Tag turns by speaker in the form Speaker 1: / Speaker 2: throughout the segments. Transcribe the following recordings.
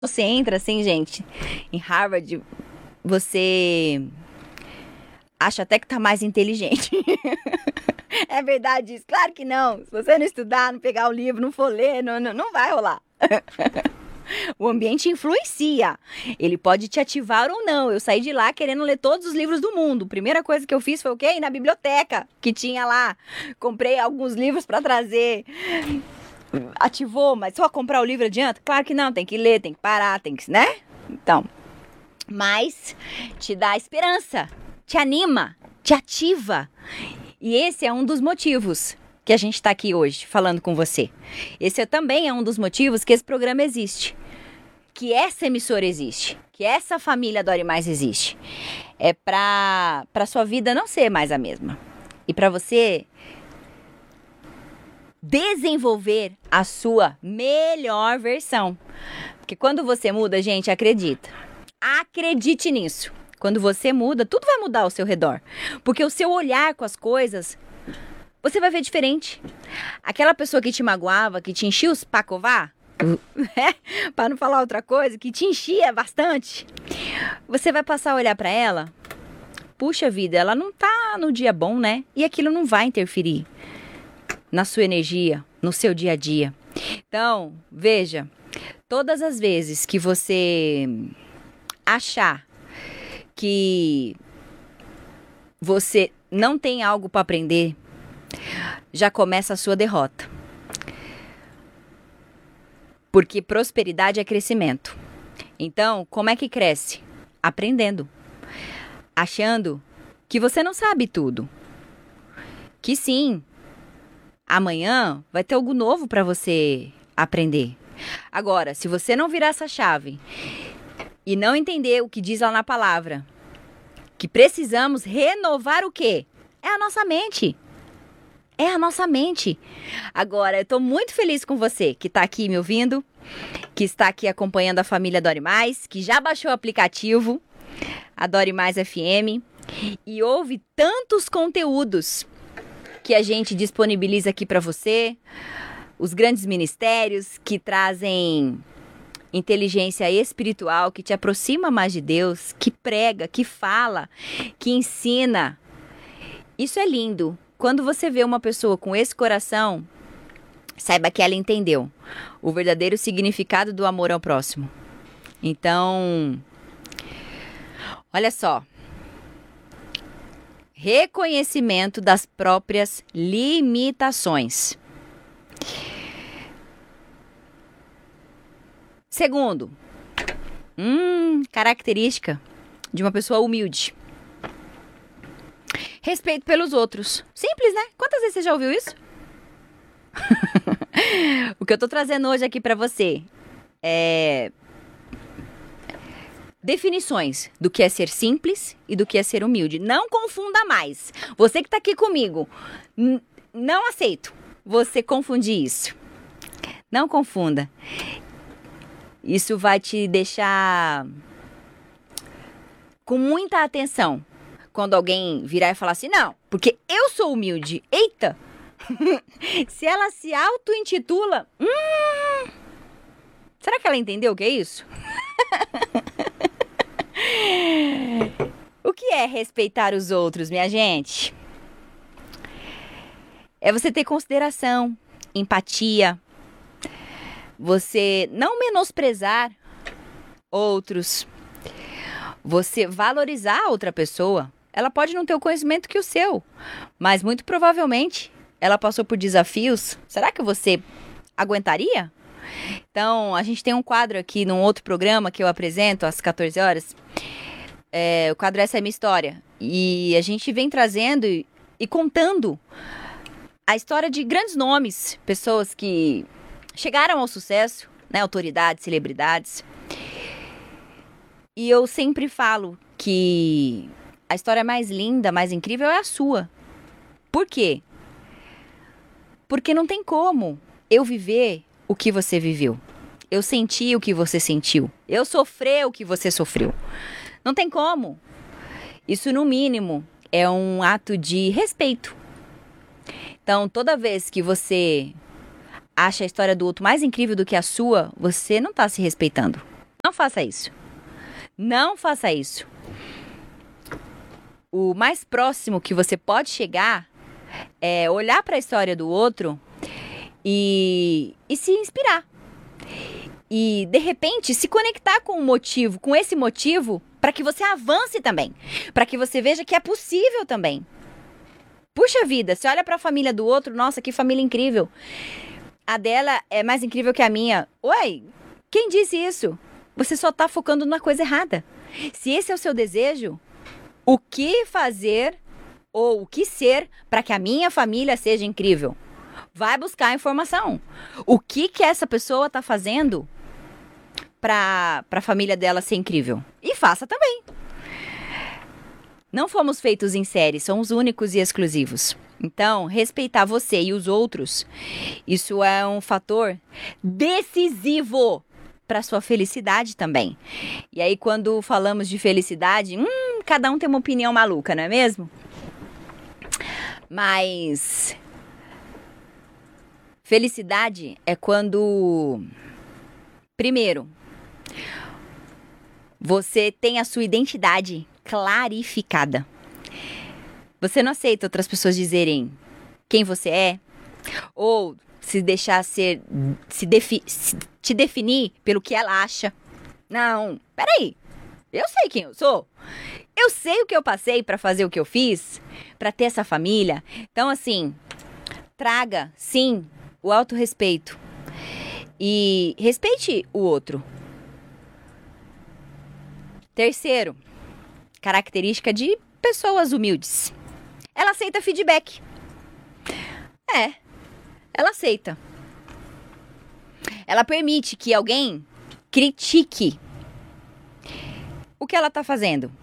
Speaker 1: Você entra assim, gente, em Harvard, você acha até que tá mais inteligente. É verdade isso? Claro que não. Se você não estudar, não pegar o livro, não for ler, não vai rolar. O ambiente influencia. Ele pode te ativar ou não. Eu saí de lá querendo ler todos os livros do mundo. Primeira coisa que eu fiz foi o quê? Ir na biblioteca que tinha lá. Comprei alguns livros para trazer. Ativou, mas só comprar o livro adianta? Claro que não, tem que ler, tem que parar, tem que, né? Então, mas te dá esperança, te anima, te ativa. E esse é um dos motivos que a gente está aqui hoje falando com você. Esse também é um dos motivos que esse programa existe, que essa emissora existe, que essa família Dore Mais existe. É para sua vida não ser mais a mesma. E para você desenvolver a sua melhor versão. Porque quando você muda, gente, acredite nisso. Quando você muda, tudo vai mudar ao seu redor. Porque o seu olhar com as coisas, você vai ver diferente. Aquela pessoa que te magoava, que te enchia os pacová, para não falar outra coisa, que te enchia bastante, você vai passar a olhar para ela, puxa vida, ela não tá no dia bom, né? E aquilo não vai interferir na sua energia, no seu dia a dia. Então, veja, todas as vezes que você achar que você não tem algo para aprender, já começa a sua derrota. Porque prosperidade é crescimento. Então, como é que cresce? Aprendendo. Achando que você não sabe tudo. Que sim, amanhã vai ter algo novo para você aprender. Agora, se você não virar essa chave e não entender o que diz lá na palavra, que precisamos renovar o quê? É a nossa mente. É a nossa mente. Agora, eu estou muito feliz com você que está aqui me ouvindo, que está aqui acompanhando a família Dore Mais, que já baixou o aplicativo, a Dore Mais FM, e ouve tantos conteúdos que a gente disponibiliza aqui para você, os grandes ministérios que trazem inteligência espiritual, que te aproxima mais de Deus, que prega, que fala, que ensina. Isso é lindo. Quando você vê uma pessoa com esse coração, saiba que ela entendeu o verdadeiro significado do amor ao próximo. Então, olha só. Reconhecimento das próprias limitações. Segundo, característica de uma pessoa humilde. Respeito pelos outros. Simples, né? Quantas vezes você já ouviu isso? O que eu tô trazendo hoje aqui pra você é definições do que é ser simples e do que é ser humilde. Não confunda mais. Você que tá aqui comigo, não aceito você confundir isso. Não confunda. Isso vai te deixar com muita atenção quando alguém virar e falar assim, não, porque eu sou humilde. Eita! Se ela se auto-intitula, será que ela entendeu o que é isso? O que é respeitar os outros, minha gente? É você ter consideração, empatia, você não menosprezar outros, você valorizar a outra pessoa. Ela pode não ter o conhecimento que o seu, mas muito provavelmente ela passou por desafios. Será que você aguentaria? Então, a gente tem um quadro aqui num outro programa que eu apresento às 14 horas. O quadro Essa é a Minha História. E a gente vem trazendo e contando a história de grandes nomes, pessoas que chegaram ao sucesso, né? Autoridades, celebridades. E eu sempre falo que a história mais linda, mais incrível é a sua. Por quê? Porque não tem como eu viver o que você viveu. Eu senti o que você sentiu. Eu sofri o que você sofreu. Não tem como. Isso, no mínimo, é um ato de respeito. Então, toda vez que você acha a história do outro mais incrível do que a sua, você não está se respeitando. Não faça isso. Não faça isso. O mais próximo que você pode chegar é olhar para a história do outro e se inspirar. E, de repente, se conectar com um motivo, com esse motivo, para que você avance também. Para que você veja que é possível também. Puxa vida, você olha para a família do outro, nossa, que família incrível. A dela é mais incrível que a minha. Ué, quem disse isso? Você só está focando na coisa errada. Se esse é o seu desejo, o que fazer ou o que ser para que a minha família seja incrível? Vai buscar informação. O que essa pessoa está fazendo para a família dela ser incrível? E faça também. Não fomos feitos em série, somos únicos e exclusivos. Então, respeitar você e os outros, isso é um fator decisivo para sua felicidade também. E aí, quando falamos de felicidade, cada um tem uma opinião maluca, não é mesmo? Mas felicidade é quando, primeiro, você tem a sua identidade clarificada. Você não aceita outras pessoas dizerem quem você é, ou se deixar te definir pelo que ela acha. Não, peraí, eu sei quem eu sou. Eu sei o que eu passei para fazer o que eu fiz, para ter essa família. Então, assim, traga, sim, o autorrespeito. E respeite o outro. Terceiro, característica de pessoas humildes. Ela aceita feedback. Ela aceita. Ela permite que alguém critique o que ela está fazendo.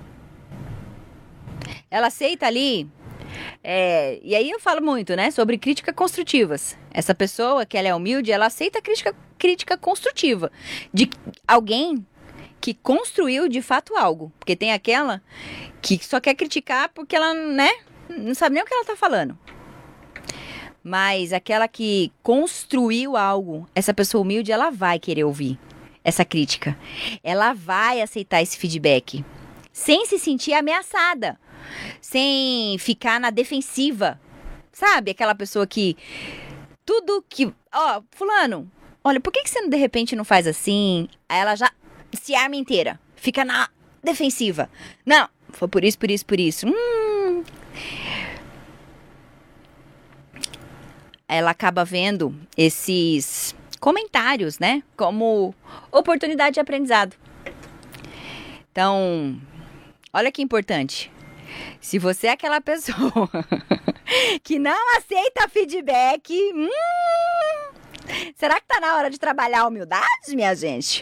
Speaker 1: Ela aceita ali, e aí eu falo muito, né, sobre críticas construtivas. Essa pessoa que ela é humilde, ela aceita crítica construtiva de alguém que construiu de fato algo. Porque tem aquela que só quer criticar porque ela, né, não sabe nem o que ela está falando. Mas aquela que construiu algo, essa pessoa humilde, ela vai querer ouvir essa crítica. Ela vai aceitar esse feedback, sem se sentir ameaçada, sem ficar na defensiva. Sabe? Aquela pessoa que tudo que... fulano, olha, por que você de repente não faz assim? Aí ela já se arma inteira, fica na defensiva. Não, foi por isso, por isso, por isso. Ela acaba vendo esses comentários, né, como oportunidade de aprendizado. Então, olha que importante. Se você é aquela pessoa que não aceita feedback, será que tá na hora de trabalhar a humildade, minha gente?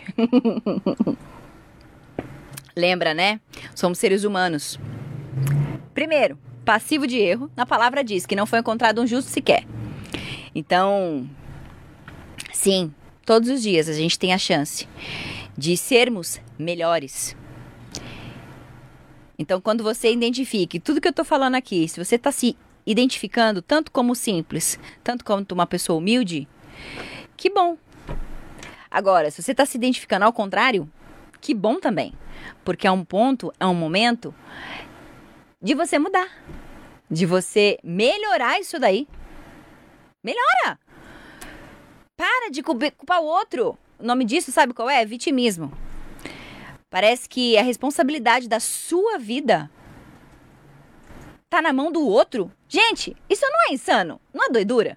Speaker 1: Lembra, né? Somos seres humanos. Primeiro, passivo de erro. Na palavra diz que não foi encontrado um justo sequer. Então, sim, todos os dias a gente tem a chance de sermos melhores. Então, quando você identifique tudo que eu tô falando aqui, se você tá se identificando tanto como simples, tanto como uma pessoa humilde, que bom. Agora, se você tá se identificando ao contrário, que bom também. Porque é um ponto, é um momento de você mudar, de você melhorar isso daí. Melhora! Para de culpar o outro. O nome disso, sabe qual é? Vitimismo. Parece que a responsabilidade da sua vida tá na mão do outro. Gente, isso não é insano? Não é doidura?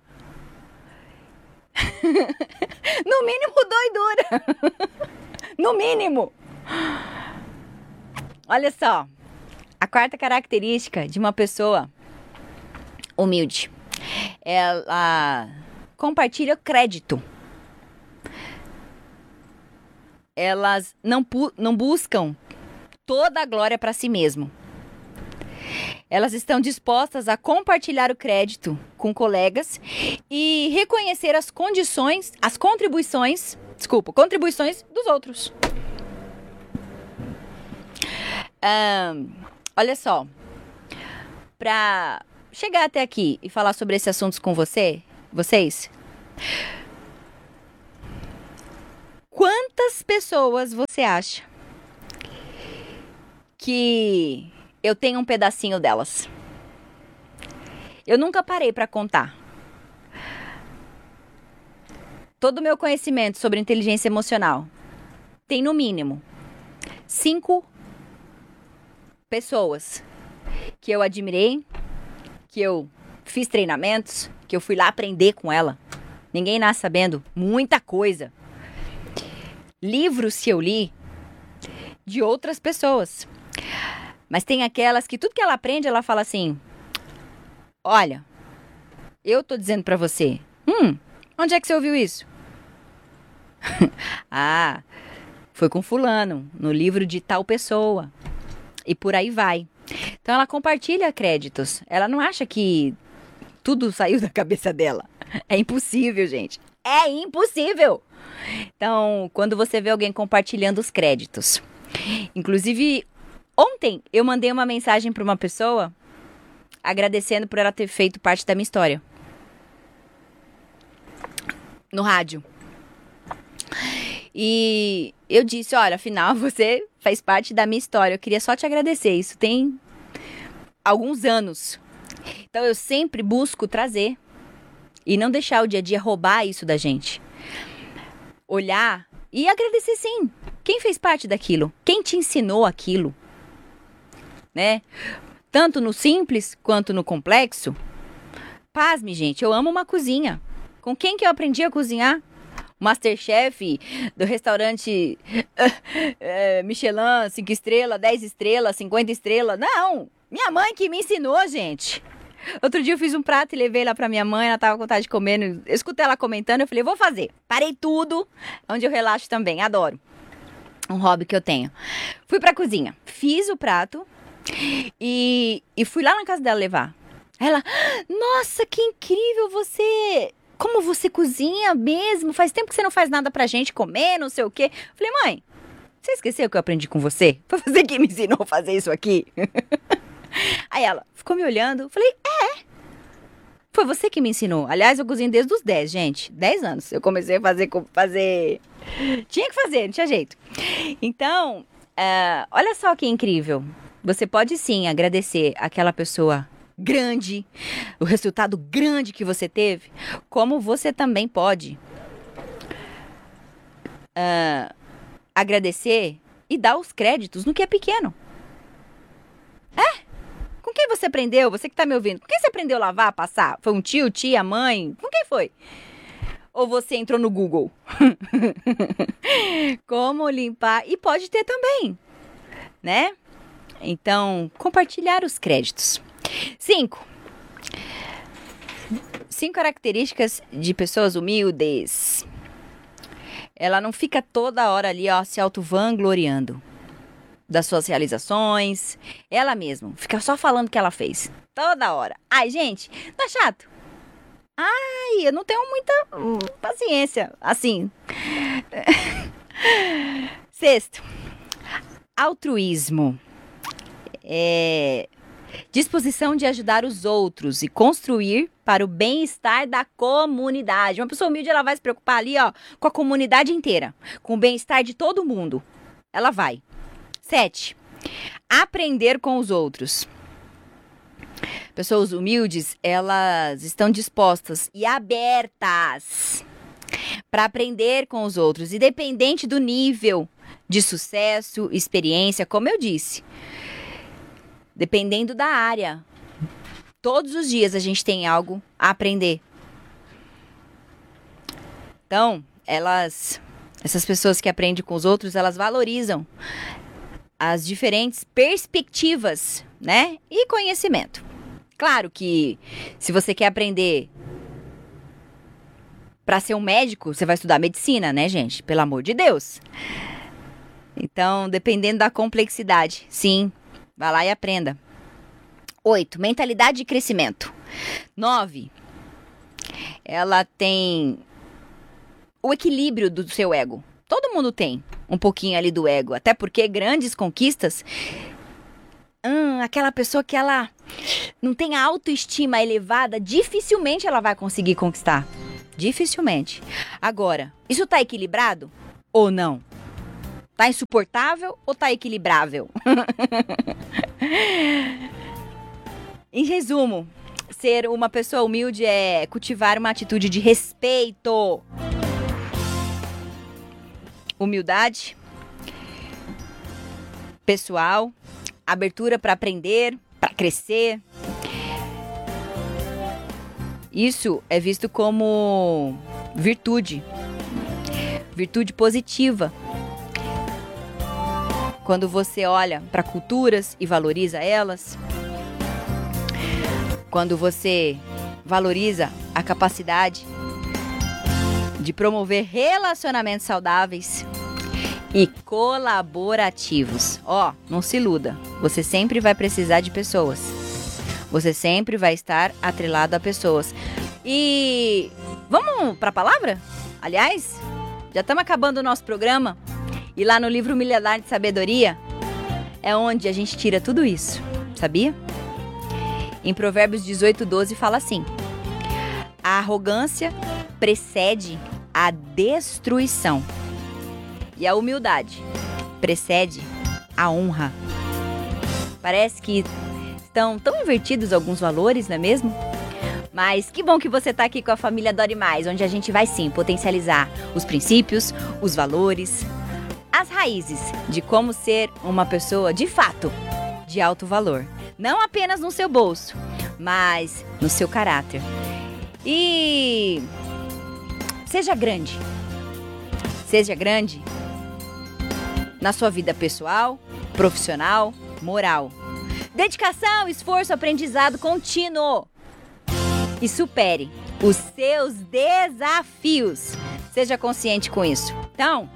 Speaker 1: No mínimo, doidura. No mínimo. Olha só. A quarta característica de uma pessoa humilde. Ela compartilha crédito. Elas não buscam toda a glória para si mesmo. Elas estão dispostas a compartilhar o crédito com colegas e reconhecer as contribuições dos outros. Olha só, para chegar até aqui e falar sobre esses assuntos com vocês, Quantas pessoas você acha que eu tenho um pedacinho delas? Eu nunca parei para contar. Todo o meu conhecimento sobre inteligência emocional tem no mínimo 5 pessoas que eu admirei, que eu fiz treinamentos, que eu fui lá aprender com ela. Ninguém nasce sabendo muita coisa. Livros que eu li de outras pessoas. Mas tem aquelas que tudo que ela aprende, ela fala assim: olha, eu tô dizendo pra você. Onde é que você ouviu isso? Ah, foi com fulano, no livro de tal pessoa. E por aí vai. Então ela compartilha créditos. Ela não acha que tudo saiu da cabeça dela. É impossível, gente. É impossível. Então, quando você vê alguém compartilhando os créditos. Inclusive, ontem eu mandei uma mensagem para uma pessoa agradecendo por ela ter feito parte da minha história. No rádio. E eu disse, olha, afinal você faz parte da minha história. Eu queria só te agradecer. Isso tem alguns anos. Então eu sempre busco trazer e não deixar o dia a dia roubar isso da gente. Olhar e agradecer sim. Quem fez parte daquilo? Quem te ensinou aquilo? Né? Tanto no simples quanto no complexo. Pasme, gente, eu amo uma cozinha. Com quem que eu aprendi a cozinhar? Masterchef do restaurante Michelin, 5 estrelas, 10 estrelas, 50 estrelas. Não, minha mãe que me ensinou, gente. Outro dia eu fiz um prato e levei lá pra minha mãe, ela tava com vontade de comer. Eu escutei ela comentando, eu falei, vou fazer. Parei tudo, onde eu relaxo também, adoro. Um hobby que eu tenho. Fui pra cozinha, fiz o prato e fui lá na casa dela levar. Ela, nossa, que incrível você... Como você cozinha mesmo? Faz tempo que você não faz nada pra gente comer, não sei o quê. Falei, mãe, você esqueceu que eu aprendi com você? Foi você que me ensinou a fazer isso aqui? Aí ela ficou me olhando. Falei, foi você que me ensinou. Aliás, eu cozinho desde os 10, gente. 10 anos. Eu comecei a fazer... Tinha que fazer, não tinha jeito. Então, olha só que incrível. Você pode sim agradecer aquela pessoa grande, o resultado grande que você teve, como você também pode agradecer e dar os créditos no que é pequeno. Com quem você aprendeu? Você que tá me ouvindo, com quem você aprendeu a lavar, passar? Foi um tio, tia, mãe? Com quem foi? Ou você entrou no Google? Como limpar? E pode ter também, né? Então, compartilhar os créditos. 5 características de pessoas humildes. Ela não fica toda hora ali, ó, se auto-vangloriando das suas realizações. Ela mesma fica só falando o que ela fez. Toda hora. Ai, gente, tá chato? Ai, eu não tenho muita paciência, assim. 6, altruísmo. Disposição de ajudar os outros e construir para o bem-estar da comunidade. Uma pessoa humilde, ela vai se preocupar ali, ó, com a comunidade inteira, com o bem-estar de todo mundo. Ela vai. 7, aprender com os outros. Pessoas humildes, elas estão dispostas e abertas para aprender com os outros, independente do nível de sucesso, experiência, como eu disse. Dependendo da área. Todos os dias a gente tem algo a aprender. Então, essas pessoas que aprendem com os outros, elas valorizam as diferentes perspectivas, né? E conhecimento. Claro que se você quer aprender para ser um médico, você vai estudar medicina, né, gente? Pelo amor de Deus. Então, dependendo da complexidade, sim, vá lá e aprenda. 8, mentalidade de crescimento. 9, ela tem o equilíbrio do seu ego. Todo mundo tem um pouquinho ali do ego, até porque grandes conquistas, aquela pessoa que ela não tem a autoestima elevada, dificilmente ela vai conseguir conquistar. Dificilmente. Agora, isso tá equilibrado? ou não? Tá insuportável ou tá equilibrável? Em resumo, ser uma pessoa humilde é cultivar uma atitude de respeito, humildade pessoal, abertura para aprender, para crescer. Isso é visto como virtude positiva. Quando você olha para culturas e valoriza elas, quando você valoriza a capacidade de promover relacionamentos saudáveis e colaborativos. Não se iluda, você sempre vai precisar de pessoas. Você sempre vai estar atrelado a pessoas. E vamos para a palavra? Aliás, já estamos acabando o nosso programa. E lá no livro Milenar de Sabedoria é onde a gente tira tudo isso, sabia? Em Provérbios 18:12 fala assim: a arrogância precede a destruição e a humildade precede a honra. Parece que estão tão invertidos alguns valores, não é mesmo? Mas que bom que você está aqui com a família Dore Mais, onde a gente vai sim potencializar os princípios, os valores, as raízes de como ser uma pessoa de fato de alto valor. Não apenas no seu bolso, mas no seu caráter. E seja grande. Seja grande na sua vida pessoal, profissional, moral. Dedicação, esforço, aprendizado contínuo. E supere os seus desafios. Seja consciente com isso. Então,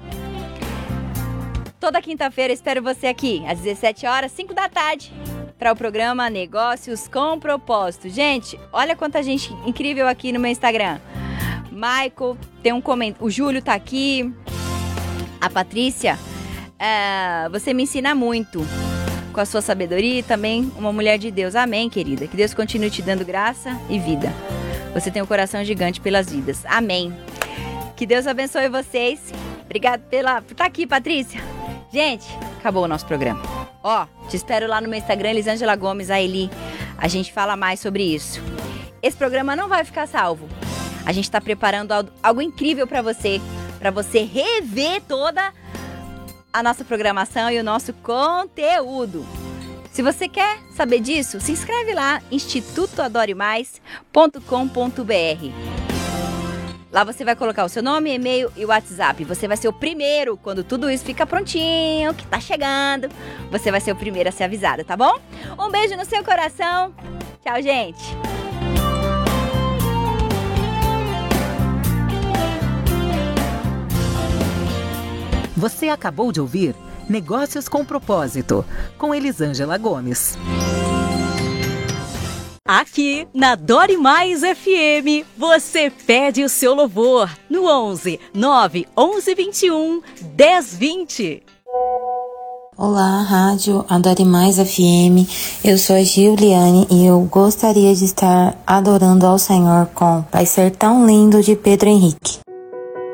Speaker 1: toda quinta-feira espero você aqui, às 17 horas, 5 da tarde, para o programa Negócios com Propósito. Gente, olha quanta gente incrível aqui no meu Instagram. Michael, tem um comentário. O Júlio tá aqui. A Patrícia, você me ensina muito com a sua sabedoria e também uma mulher de Deus. Amém, querida. Que Deus continue te dando graça e vida. Você tem um coração gigante pelas vidas. Amém. Que Deus abençoe vocês. Obrigada por estar aqui, Patrícia. Gente, acabou o nosso programa. Te espero lá no meu Instagram, Elisângela Gomes, a Eli. A gente fala mais sobre isso. Esse programa não vai ficar salvo. A gente está preparando algo incrível para você rever toda a nossa programação e o nosso conteúdo. Se você quer saber disso, se inscreve lá, institutoadoremais.com.br. Lá você vai colocar o seu nome, e-mail e WhatsApp. Você vai ser o primeiro, quando tudo isso fica prontinho, que tá chegando, você vai ser o primeiro a ser avisado, tá bom? Um beijo no seu coração. Tchau, gente.
Speaker 2: Você acabou de ouvir Negócios com Propósito, com Elisângela Gomes.
Speaker 3: Aqui na Dore Mais FM, você pede o seu louvor no 11 9 11 21 10 20.
Speaker 4: Olá, Rádio Adore Mais FM, eu sou a Giuliane e eu gostaria de estar adorando ao Senhor com Vai Ser Tão Lindo de Pedro Henrique.